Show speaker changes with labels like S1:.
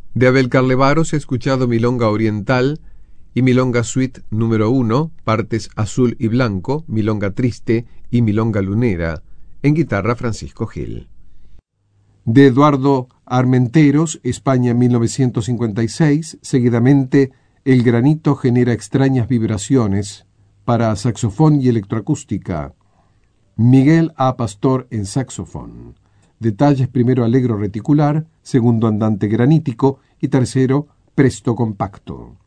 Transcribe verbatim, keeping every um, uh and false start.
S1: De Abel Carlevaro se ha escuchado Milonga Oriental y Milonga Suite número uno, partes azul y blanco, Milonga Triste y Milonga Lunera, en guitarra Francisco Gil. De Eduardo Armenteros, España mil novecientos cincuenta y seis, seguidamente El granito genera extrañas vibraciones, para saxofón y electroacústica. Miguel A. Pastor en saxofón. Detalles: primero allegro reticular, segundo andante granítico y tercero presto compacto.